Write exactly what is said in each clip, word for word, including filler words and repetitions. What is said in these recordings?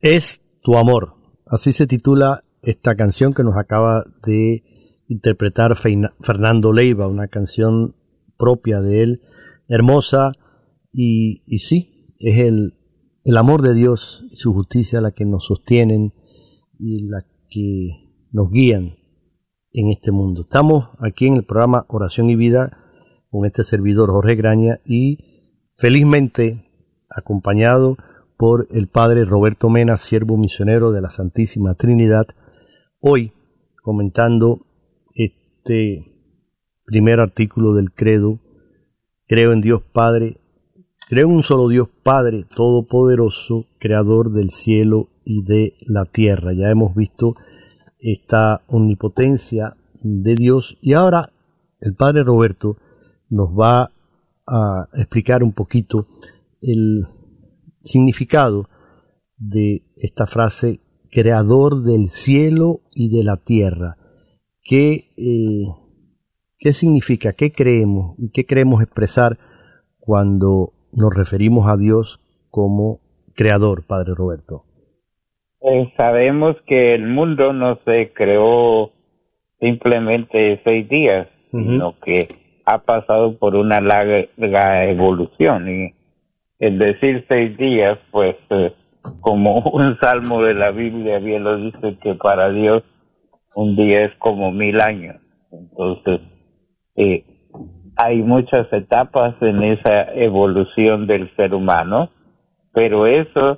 Es tu amor. Así se titula esta canción que nos acaba de interpretar Feina, Fernando Leiva, una canción propia de él, hermosa, y, y sí, es el, el amor de Dios y su justicia la que nos sostienen y la que nos guían en este mundo. Estamos aquí en el programa Oración y Vida con este servidor Jorge Graña y felizmente acompañado por el padre Roberto Mena, siervo misionero de la Santísima Trinidad, hoy comentando este primer artículo del credo: creo en Dios Padre, creo en un solo Dios Padre Todopoderoso, Creador del cielo y de la tierra. Ya hemos visto esta omnipotencia de Dios y ahora el padre Roberto nos va a explicar un poquito el significado de esta frase, creador del cielo y de la tierra. ¿Qué, eh, qué significa? ¿Qué creemos? ¿Y qué queremos expresar cuando nos referimos a Dios como creador, padre Roberto? Eh, sabemos que el mundo no se creó simplemente seis días, uh-huh. sino que ha pasado por una larga evolución, y el decir seis días, pues, eh, como un salmo de la Biblia bien lo dice, que para Dios un día es como mil años. Entonces, eh, hay muchas etapas en esa evolución del ser humano, pero eso,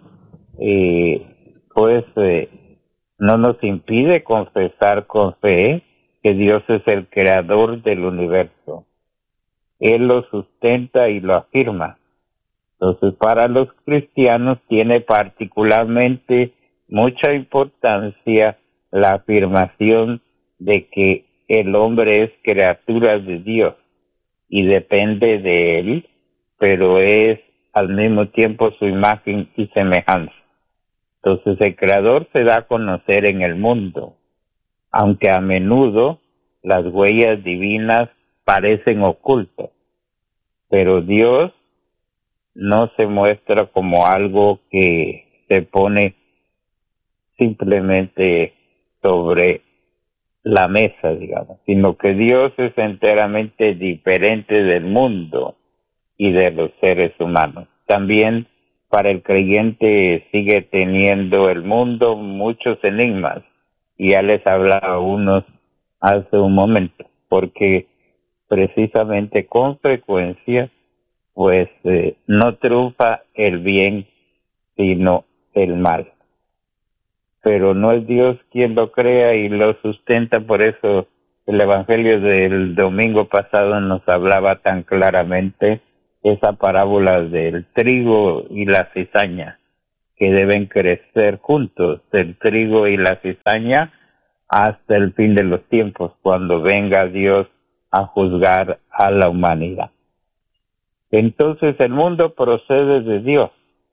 eh, pues, eh, no nos impide confesar con fe que Dios es el creador del universo. Él lo sustenta y lo afirma. Entonces, para los cristianos tiene particularmente mucha importancia la afirmación de que el hombre es criatura de Dios y depende de él, pero es al mismo tiempo su imagen y semejanza. Entonces, el creador se da a conocer en el mundo, aunque a menudo las huellas divinas parecen ocultas, pero Dios no se muestra como algo que se pone simplemente sobre la mesa, digamos, sino que Dios es enteramente diferente del mundo y de los seres humanos. También para el creyente sigue teniendo el mundo muchos enigmas, y ya les hablaba unos hace un momento, porque precisamente con frecuencia pues eh, no triunfa el bien, sino el mal. Pero no es Dios quien lo crea y lo sustenta. Por eso el Evangelio del domingo pasado nos hablaba tan claramente esa parábola del trigo y la cizaña, que deben crecer juntos, el trigo y la cizaña, hasta el fin de los tiempos, cuando venga Dios a juzgar a la humanidad. Entonces el mundo procede de Dios.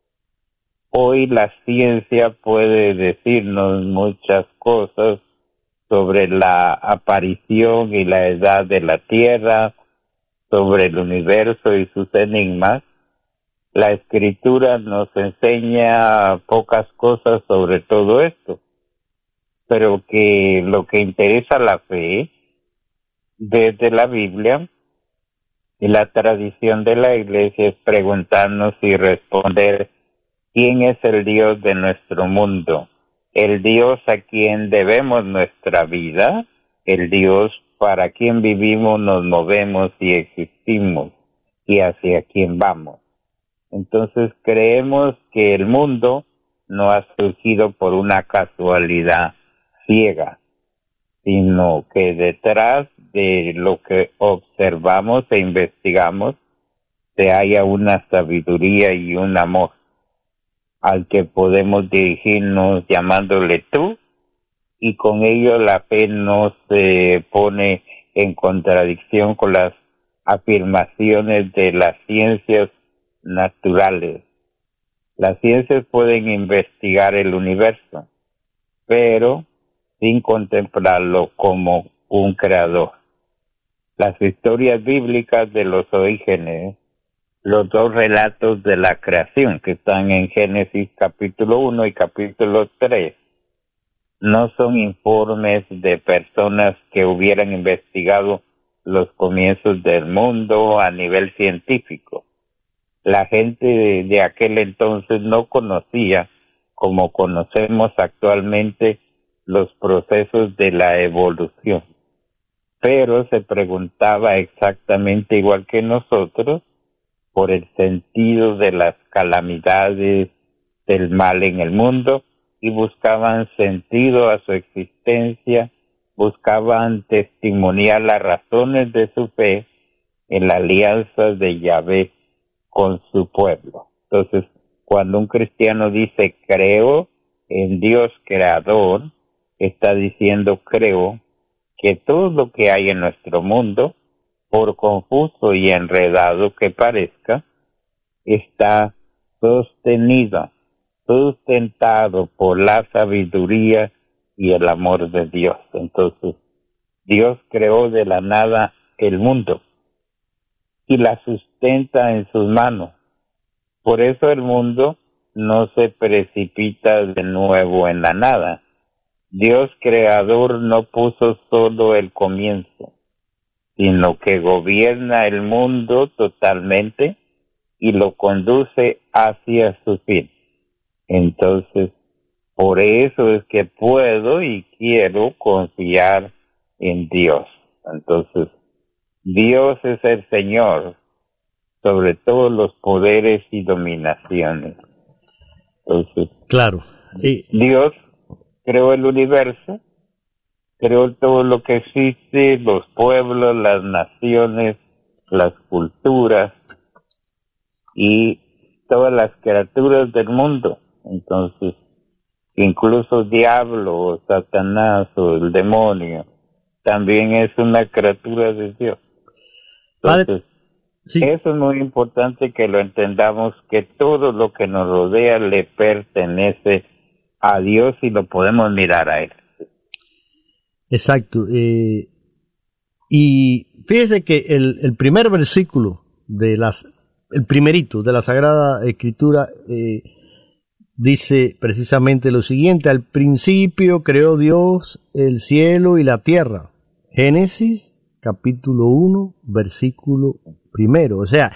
Hoy la ciencia puede decirnos muchas cosas sobre la aparición y la edad de la Tierra, sobre el universo y sus enigmas. La Escritura nos enseña pocas cosas sobre todo esto, pero que lo que interesa a la fe desde la Biblia y la tradición de la Iglesia es preguntarnos y responder: ¿quién es el Dios de nuestro mundo? El Dios a quien debemos nuestra vida, el Dios para quien vivimos, nos movemos y existimos, y hacia quien vamos. Entonces creemos que el mundo no ha surgido por una casualidad ciega, sino que detrás de lo que observamos e investigamos se halla una sabiduría y un amor al que podemos dirigirnos llamándole tú, y con ello la fe no se pone en contradicción con las afirmaciones de las ciencias naturales. Las ciencias pueden investigar el universo, pero sin contemplarlo como un creador. Las historias bíblicas de los orígenes los dos relatos de la creación que están en Génesis capítulo uno y capítulo tres. No son informes de personas que hubieran investigado los comienzos del mundo a nivel científico. La gente de, de aquel entonces no conocía, como conocemos actualmente, los procesos de la evolución, pero se preguntaba exactamente igual que nosotros por el sentido de las calamidades del mal en el mundo y buscaban sentido a su existencia, buscaban testimoniar las razones de su fe en la alianza de Yahvé con su pueblo. Entonces, cuando un cristiano dice creo en Dios creador, está diciendo creo que todo lo que hay en nuestro mundo, por confuso y enredado que parezca, está sostenido, sustentado por la sabiduría y el amor de Dios. Entonces, Dios creó de la nada el mundo y la sustenta en sus manos. Por eso el mundo no se precipita de nuevo en la nada. Dios creador no puso solo el comienzo, sino que gobierna el mundo totalmente y lo conduce hacia su fin. Entonces, por eso es que puedo y quiero confiar en Dios. Entonces, Dios es el Señor sobre todos los poderes y dominaciones. Entonces, claro. Y Dios creó el universo, creó todo lo que existe, los pueblos, las naciones, las culturas y todas las criaturas del mundo. Entonces, incluso diablo o Satanás o el demonio también es una criatura de Dios. Entonces, sí. Eso es muy importante que lo entendamos, que todo lo que nos rodea le pertenece a Dios y lo podemos mirar a Él. Exacto. Eh, y fíjese que el, el primer versículo de las, el primerito de la Sagrada Escritura eh, dice precisamente lo siguiente: al principio creó Dios el cielo y la tierra. Génesis capítulo uno, versículo primero. O sea,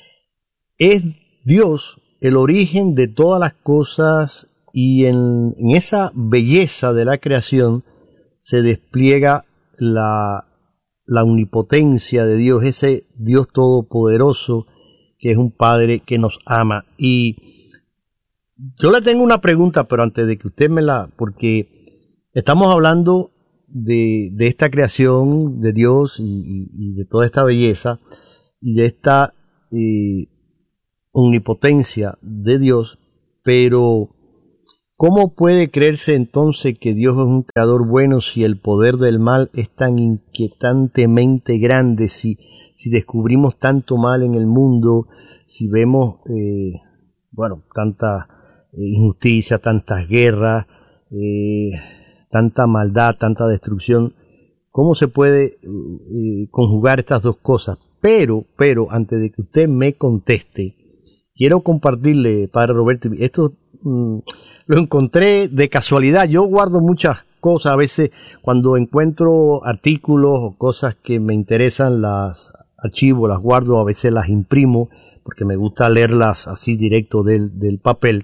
es Dios el origen de todas las cosas y en, en esa belleza de la creación se despliega la, la omnipotencia de Dios, ese Dios todopoderoso que es un Padre que nos ama. Y yo le tengo una pregunta, pero antes de que usted me la... porque estamos hablando de, de esta creación de Dios y, y, y de toda esta belleza y de esta eh, omnipotencia de Dios, pero ¿cómo puede creerse entonces que Dios es un creador bueno si el poder del mal es tan inquietantemente grande, si, si descubrimos tanto mal en el mundo, si vemos, eh, bueno, tanta eh, injusticia, tantas guerras, eh, tanta maldad, tanta destrucción? ¿Cómo se puede eh, conjugar estas dos cosas? Pero, pero, antes de que usted me conteste, quiero compartirle, Padre Roberto, esto mmm, lo encontré de casualidad. Yo guardo muchas cosas, a veces cuando encuentro artículos o cosas que me interesan, las archivo, las guardo, a veces las imprimo, porque me gusta leerlas así directo del, del papel.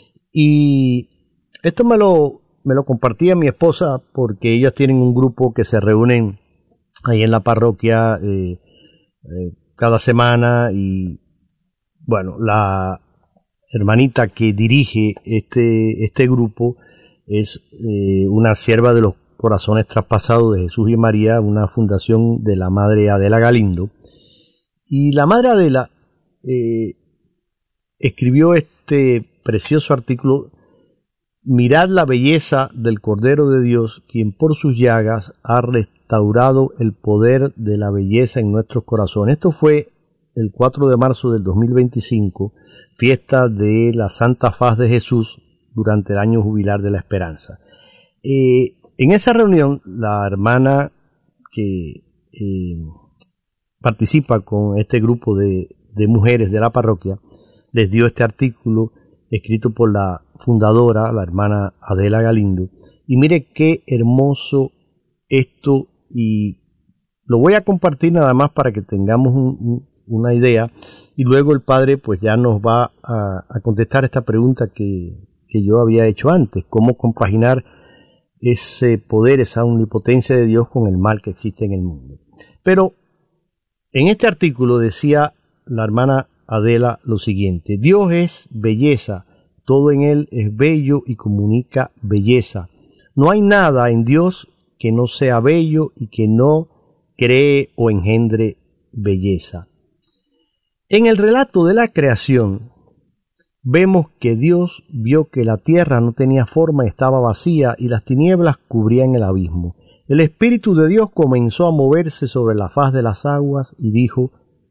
Y esto me lo, me lo compartía mi esposa, porque ellas tienen un grupo que se reúnen ahí en la parroquia eh, eh, cada semana, y bueno, la hermanita que dirige este, este grupo es eh, una sierva de los Corazones Traspasados de Jesús y María, una fundación de la Madre Adela Galindo. Y la Madre Adela eh, escribió este precioso artículo: mirad la belleza del Cordero de Dios, quien por sus llagas ha restaurado el poder de la belleza en nuestros corazones. Esto fue el cuatro de marzo del dos mil veinticinco, fiesta de la Santa Faz de Jesús durante el año jubilar de la Esperanza. Eh, en esa reunión, la hermana que eh, participa con este grupo de, de mujeres de la parroquia, les dio este artículo escrito por la fundadora, la hermana Adela Galindo. Y mire qué hermoso esto, y lo voy a compartir nada más para que tengamos un, un, una idea, y luego el padre pues ya nos va a, a contestar esta pregunta que, que yo había hecho antes: cómo compaginar ese poder, esa omnipotencia de Dios con el mal que existe en el mundo. Pero en este artículo decía la hermana Adela lo siguiente: Dios es belleza, todo en él es bello y comunica belleza. No hay nada en Dios que no sea bello y que no cree o engendre belleza. En el relato de la creación vemos que Dios vio que la tierra no tenía forma, estaba vacía y las tinieblas cubrían el abismo. El Espíritu de Dios comenzó a moverse sobre la faz de las aguas y dijo,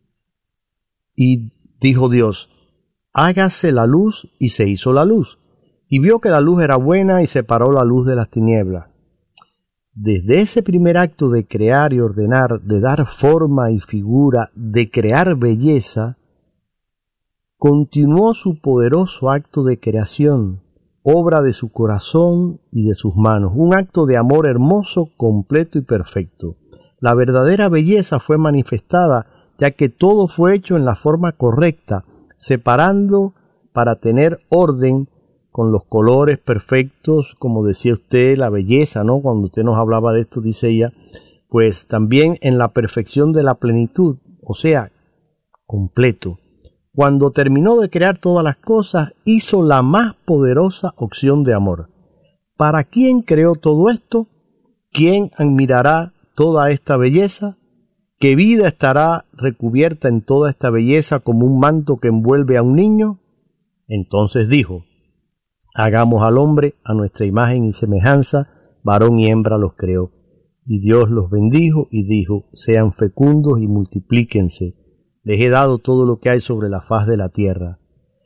y dijo Dios, hágase la luz, y se hizo la luz. Y vio que la luz era buena y separó la luz de las tinieblas. Desde ese primer acto de crear y ordenar, de dar forma y figura, de crear belleza, continuó su poderoso acto de creación, obra de su corazón y de sus manos, un acto de amor hermoso, completo y perfecto. La verdadera belleza fue manifestada, ya que todo fue hecho en la forma correcta, separando para tener orden, con los colores perfectos, como decía usted, la belleza, ¿no? Cuando usted nos hablaba de esto, dice ella, pues también en la perfección de la plenitud, o sea, completo. Cuando terminó de crear todas las cosas, hizo la más poderosa opción de amor. ¿Para quién creó todo esto? ¿Quién admirará toda esta belleza? ¿Qué vida estará recubierta en toda esta belleza como un manto que envuelve a un niño? Entonces dijo, hagamos al hombre a nuestra imagen y semejanza, varón y hembra los creó. Y Dios los bendijo y dijo, sean fecundos y multiplíquense. Les he dado todo lo que hay sobre la faz de la tierra.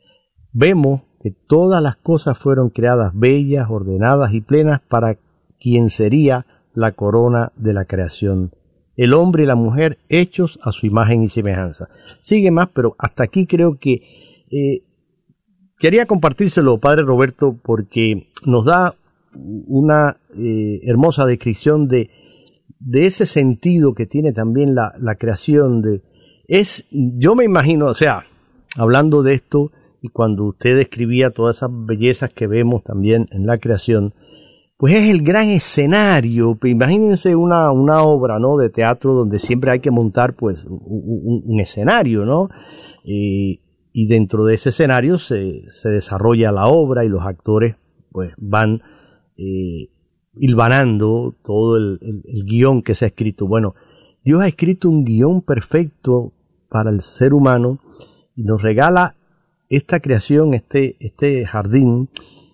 Vemos que todas las cosas fueron creadas bellas, ordenadas y plenas para quien sería la corona de la creación. El hombre y la mujer hechos a su imagen y semejanza. Sigue más, pero hasta aquí creo que eh, quería compartírselo, Padre Roberto, porque nos da una eh, hermosa descripción de, de ese sentido que tiene también la, la creación. De, es, yo me imagino, o sea, hablando de esto, y cuando usted describía todas esas bellezas que vemos también en la creación, pues es el gran escenario. Imagínense una, una obra, ¿no?, de teatro donde siempre hay que montar pues un, un, un escenario, ¿no? Y, y dentro de ese escenario se, se desarrolla la obra y los actores pues van eh, hilvanando todo el, el, el guión que se ha escrito. Bueno, Dios ha escrito un guión perfecto para el ser humano y nos regala esta creación, este, este jardín,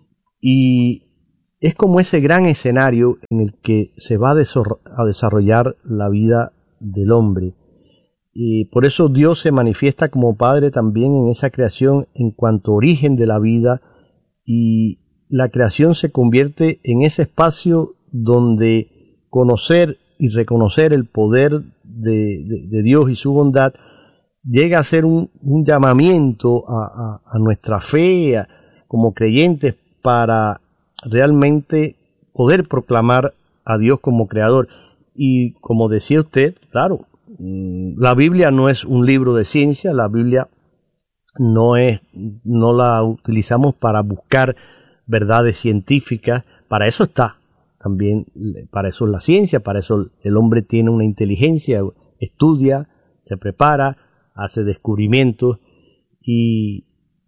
y es como ese gran escenario en el que se va a desarrollar la vida del hombre. Y por eso Dios se manifiesta como Padre también en esa creación en cuanto origen de la vida, y la creación se convierte en ese espacio donde conocer y reconocer el poder de, de, de Dios y su bondad llega a ser un, un llamamiento a, a, a nuestra fe a, como creyentes para realmente poder proclamar a Dios como creador. Y como decía usted, claro, la Biblia no es un libro de ciencia, la Biblia no es, no la utilizamos para buscar verdades científicas, para eso está también, para eso es la ciencia, para eso el hombre tiene una inteligencia, estudia, se prepara, hace descubrimientos, y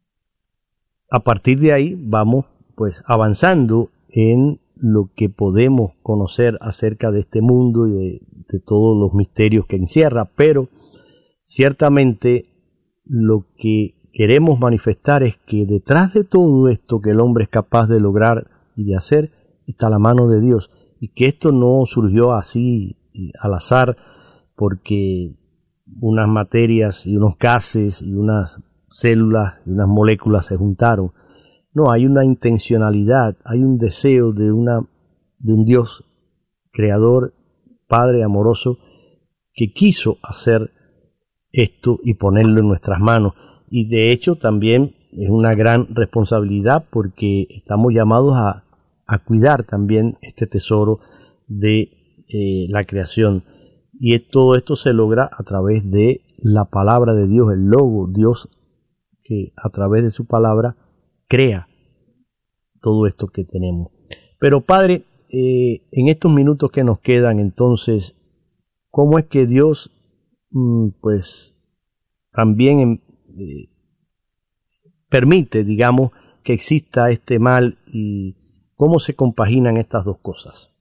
a partir de ahí vamos pues avanzando en lo que podemos conocer acerca de este mundo y de, de todos los misterios que encierra. Pero ciertamente lo que queremos manifestar es que detrás de todo esto que el hombre es capaz de lograr y de hacer está la mano de Dios, y que esto no surgió así al azar porque unas materias y unos gases y unas células y unas moléculas se juntaron. No, hay una intencionalidad, hay un deseo de, una, de un Dios creador, Padre amoroso, que quiso hacer esto y ponerlo en nuestras manos. Y de hecho también es una gran responsabilidad porque estamos llamados a, a cuidar también este tesoro de eh, la creación. Y es, todo esto se logra a través de la palabra de Dios, el Logo, Dios que a través de su palabra crea todo esto que tenemos. Pero Padre, eh, en estos minutos que nos quedan, entonces, ¿cómo es que Dios mm, pues también eh, permite, digamos, que exista este mal y cómo se compaginan estas dos cosas?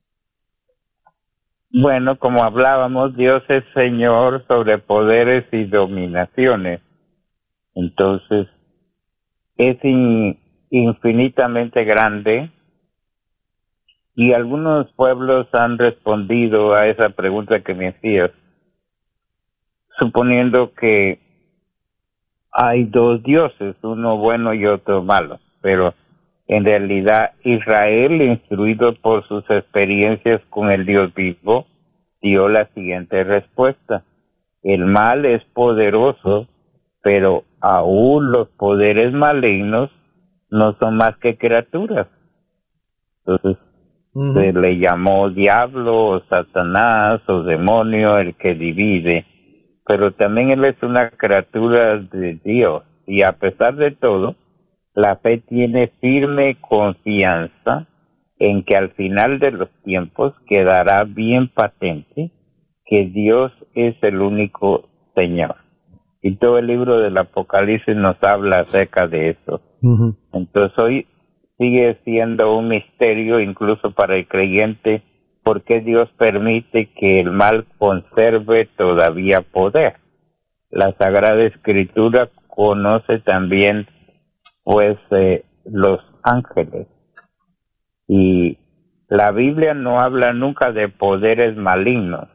Bueno, como hablábamos, Dios es Señor sobre poderes y dominaciones. Entonces, es in, infinitamente grande y algunos pueblos han respondido a esa pregunta que me hacías, suponiendo que hay dos dioses, uno bueno y otro malo, pero en realidad Israel, instruido por sus experiencias con el Dios vivo, dio la siguiente respuesta: el mal es poderoso, pero aún los poderes malignos no son más que criaturas. Entonces, uh-huh. se le llamó diablo o Satanás o demonio, el que divide, pero también él es una criatura de Dios, y a pesar de todo, la fe tiene firme confianza en que al final de los tiempos quedará bien patente que Dios es el único Señor. Y todo el libro del Apocalipsis nos habla acerca de eso. Uh-huh. Entonces hoy sigue siendo un misterio incluso para el creyente por qué Dios permite que el mal conserve todavía poder. La Sagrada Escritura conoce también pues eh, los ángeles, y la Biblia no habla nunca de poderes malignos,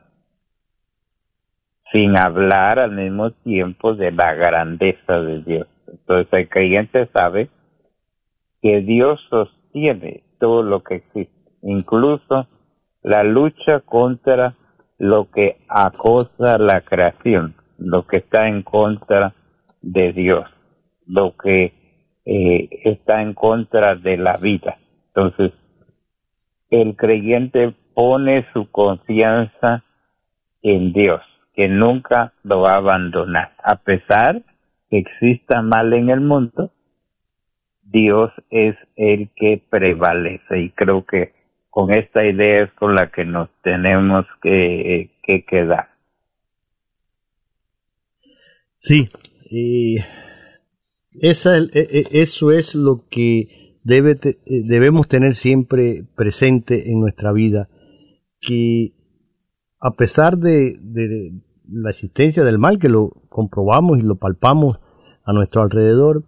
sin hablar al mismo tiempo de la grandeza de Dios. Entonces el creyente sabe que Dios sostiene todo lo que existe, incluso la lucha contra lo que acosa la creación, lo que está en contra de Dios, lo que eh, está en contra de la vida. Entonces el creyente pone su confianza en Dios, que nunca lo va a abandonar. A pesar que exista mal en el mundo, Dios es el que prevalece, y creo que con esta idea es con la que nos tenemos que, que quedar. Sí, eh, esa, eh, eso es lo que debe, debemos tener siempre presente en nuestra vida, que a pesar de, de la existencia del mal, que lo comprobamos y lo palpamos a nuestro alrededor,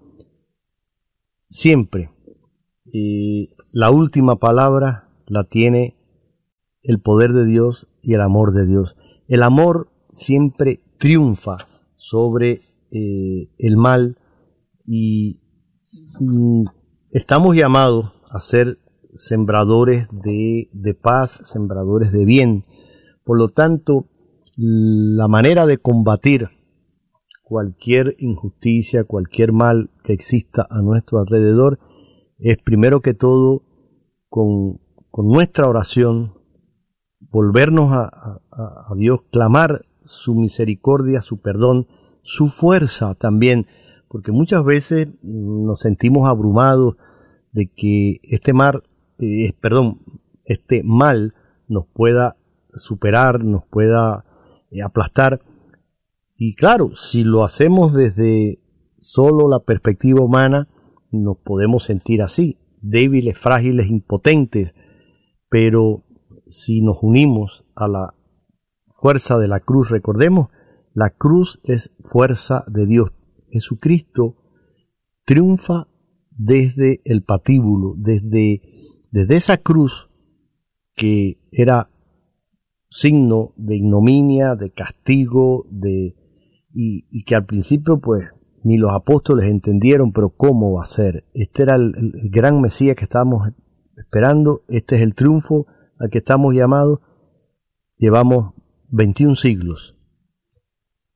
siempre eh, la última palabra la tiene el poder de Dios y el amor de Dios. El amor siempre triunfa sobre eh, el mal, y mm, estamos llamados a ser sembradores de, de paz, sembradores de bien. Por lo tanto, la manera de combatir cualquier injusticia, cualquier mal que exista a nuestro alrededor, es primero que todo con, con nuestra oración, volvernos a, a, a Dios, clamar su misericordia, su perdón, su fuerza también, porque muchas veces nos sentimos abrumados de que este mar, eh, perdón, este mal nos pueda superar, nos pueda eh, aplastar. Y claro, si lo hacemos desde solo la perspectiva humana, nos podemos sentir así, débiles, frágiles, impotentes, pero si nos unimos a la fuerza de la cruz, recordemos, la cruz es fuerza de Dios. Jesucristo triunfa desde el patíbulo, desde, desde esa cruz que era signo de ignominia, de castigo, de y, y que al principio pues ni los apóstoles entendieron, pero ¿cómo va a ser? Este era el, el, el gran Mesías que estábamos esperando, este es el triunfo al que estamos llamados. Llevamos veintiún siglos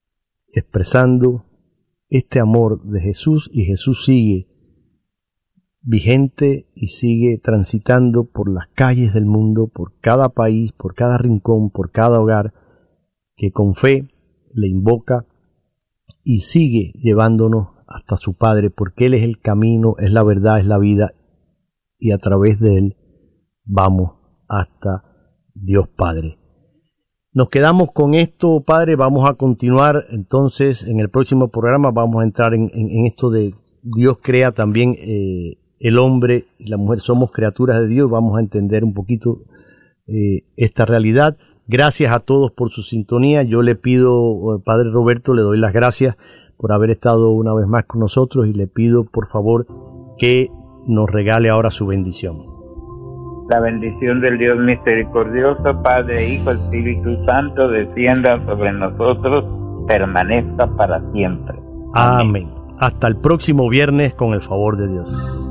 expresando este amor de Jesús, y Jesús sigue vigente y sigue transitando por las calles del mundo, por cada país, por cada rincón, por cada hogar que con fe le invoca, y sigue llevándonos hasta su Padre, porque Él es el camino, es la verdad, es la vida, y a través de Él vamos hasta Dios Padre. Nos quedamos con esto, Padre. Vamos a continuar entonces en el próximo programa. Vamos a entrar en, en, en esto de Dios crea también eh, el hombre y la mujer, somos criaturas de Dios. Vamos a entender un poquito eh, esta realidad. Gracias a todos por su sintonía. Yo le pido, Padre Roberto, le doy las gracias por haber estado una vez más con nosotros, y le pido por favor que nos regale ahora su bendición. La bendición del Dios misericordioso, Padre, Hijo, Espíritu Santo, descienda sobre nosotros, permanezca para siempre. Amén. Amén. Hasta el próximo viernes, con el favor de Dios.